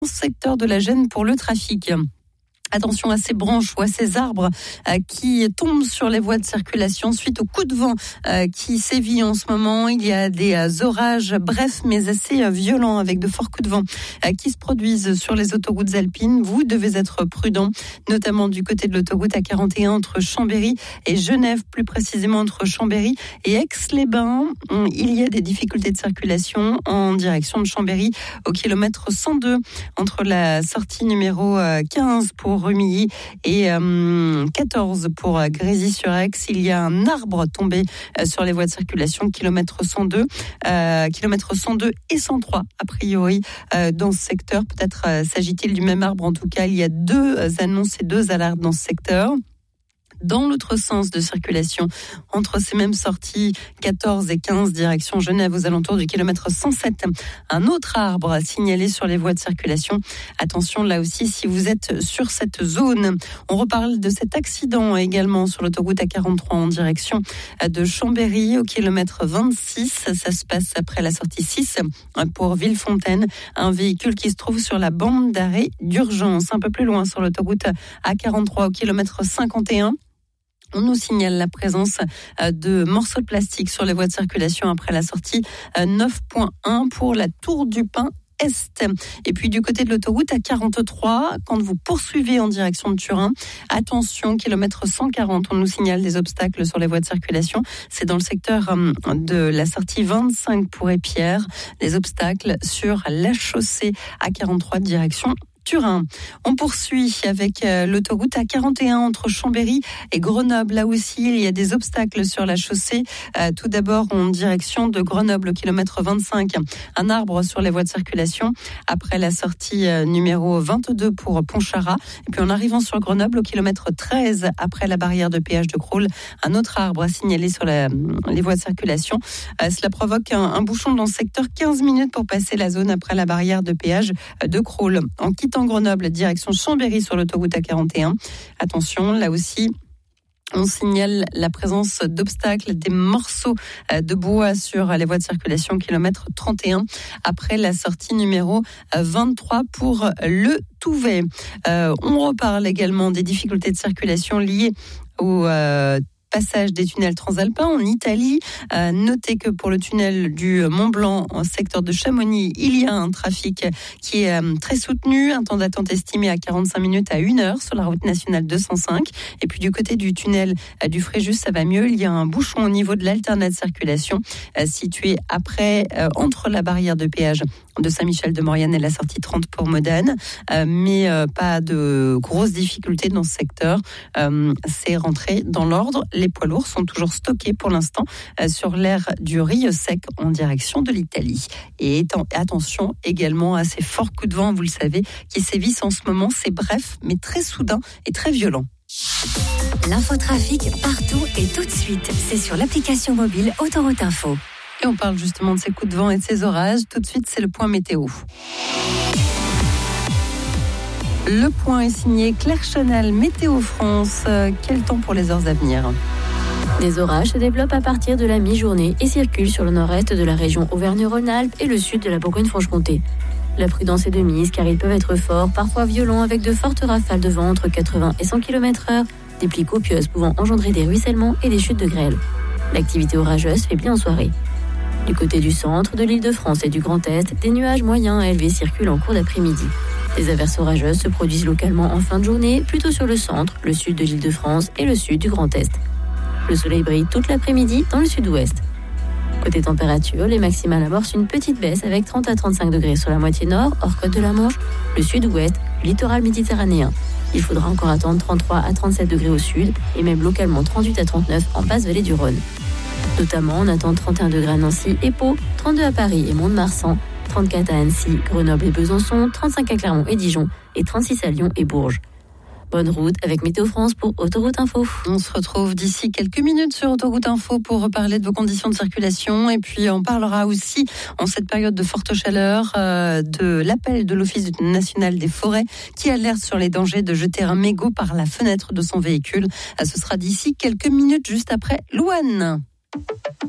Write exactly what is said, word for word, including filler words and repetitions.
secteur de la gêne pour le trafic. Attention à ces branches ou à ces arbres euh, qui tombent sur les voies de circulation suite au coup de vent euh, qui sévit en ce moment. Il y a des euh, orages brefs mais assez euh, violents avec de forts coups de vent euh, qui se produisent sur les autoroutes alpines. Vous devez être prudent, notamment du côté de l'autoroute A quarante et un entre Chambéry et Genève, plus précisément entre Chambéry et Aix-les-Bains. Il y a des difficultés de circulation en direction de Chambéry au kilomètre cent deux entre la sortie numéro quinze pour Rumilly et euh, quatorze pour Grésy-sur-Aix. Il y a un arbre tombé euh, sur les voies de circulation, kilomètre cent deux, euh, kilomètre cent deux et cent trois a priori euh, dans ce secteur. Peut-être euh, s'agit-il du même arbre. En tout cas, il y a deux annonces et deux alertes dans ce secteur. Dans l'autre sens de circulation, entre ces mêmes sorties quatorze et quinze, direction Genève, aux alentours du kilomètre cent sept, un autre arbre signalé sur les voies de circulation. Attention là aussi si vous êtes sur cette zone. On reparle de cet accident également sur l'autoroute A quarante-trois en direction de Chambéry au kilomètre vingt-six. Ça se passe après la sortie six pour Villefontaine. Un véhicule qui se trouve sur la bande d'arrêt d'urgence. Un peu plus loin sur l'autoroute A quarante-trois au kilomètre cinquante et un. On nous signale la présence de morceaux de plastique sur les voies de circulation après la sortie neuf point un pour la Tour du Pin Est. Et puis du côté de l'autoroute A quarante-trois, quand vous poursuivez en direction de Turin, attention, kilomètre cent quarante, on nous signale des obstacles sur les voies de circulation. C'est dans le secteur de la sortie vingt-cinq pour Épierre, des obstacles sur la chaussée A quarante-trois direction Turin. On poursuit avec euh, l'autoroute A quarante et un entre Chambéry et Grenoble. Là aussi, il y a des obstacles sur la chaussée. Euh, tout d'abord, en direction de Grenoble, au kilomètre vingt-cinq, un arbre sur les voies de circulation. Après la sortie euh, numéro vingt-deux pour Pontcharrat. Et puis en arrivant sur Grenoble, au kilomètre treize, après la barrière de péage de Crolles, un autre arbre signalé sur la, les voies de circulation. Euh, cela provoque un, un bouchon dans le secteur, quinze minutes pour passer la zone après la barrière de péage de Crolles. En quittant Grenoble, direction Chambéry sur l'autoroute A quarante et un. Attention, là aussi, on signale la présence d'obstacles, des morceaux de bois sur les voies de circulation, kilomètre trente et un, après la sortie numéro vingt-trois pour le Touvet. Euh, on reparle également des difficultés de circulation liées au euh, passage des tunnels transalpins en Italie. Euh, notez que pour le tunnel du Mont-Blanc, en secteur de Chamonix, il y a un trafic qui est euh, très soutenu. Un temps d'attente estimé à quarante-cinq minutes à une heure sur la route nationale deux cent cinq. Et puis du côté du tunnel euh, du Fréjus, ça va mieux. Il y a un bouchon au niveau de l'alternate circulation euh, situé après, euh, entre la barrière de péage de Saint-Michel-de-Maurienne et la sortie trente pour Modane. Euh, mais euh, pas de grosses difficultés dans ce secteur. Euh, c'est rentré dans l'ordre. Les poids lourds sont toujours stockés pour l'instant euh, sur l'aire du Rio Sec en direction de l'Italie. Et étant, attention également à ces forts coups de vent, vous le savez, qui sévissent en ce moment. C'est bref, mais très soudain et très violent. L'infotrafic partout et tout de suite. C'est sur l'application mobile Autoroute Info. Et on parle justement de ces coups de vent et de ces orages. Tout de suite, c'est le point météo. Le point est signé Claire Chanel, Météo France. Quel temps pour les heures à venir ? Des orages se développent à partir de la mi-journée et circulent sur le nord-est de la région Auvergne-Rhône-Alpes et le sud de la Bourgogne-Franche-Comté. La prudence est de mise car ils peuvent être forts, parfois violents, avec de fortes rafales de vent entre quatre-vingts et cent kilomètres heure, des pluies copieuses pouvant engendrer des ruissellements et des chutes de grêle. L'activité orageuse fait bien en soirée. Du côté du centre, de l'Île-de-France et du Grand Est, des nuages moyens à élevés circulent en cours d'après-midi. Des averses orageuses se produisent localement en fin de journée, plutôt sur le centre, le sud de l'Île-de-France et le sud du Grand Est. Le soleil brille toute l'après-midi dans le sud-ouest. Côté température, les maximales amorcent une petite baisse avec trente à trente-cinq degrés sur la moitié nord, hors côte de la Manche, le sud-ouest, le littoral méditerranéen. Il faudra encore attendre trente-trois à trente-sept degrés au sud et même localement trente-huit à trente-neuf en basse vallée du Rhône. Notamment, on attend trente et un degrés à Nancy et Pau, trente-deux à Paris et Mont-de-Marsan, trente-quatre à Annecy, Grenoble et Besançon, trente-cinq à Clermont et Dijon et trente-six à Lyon et Bourges. Bonne route avec Météo France pour Autoroute Info. On se retrouve d'ici quelques minutes sur Autoroute Info pour reparler de vos conditions de circulation. Et puis on parlera aussi, en cette période de forte chaleur, euh, de l'appel de l'Office national des forêts qui alerte sur les dangers de jeter un mégot par la fenêtre de son véhicule. Euh, ce sera d'ici quelques minutes juste après Louane.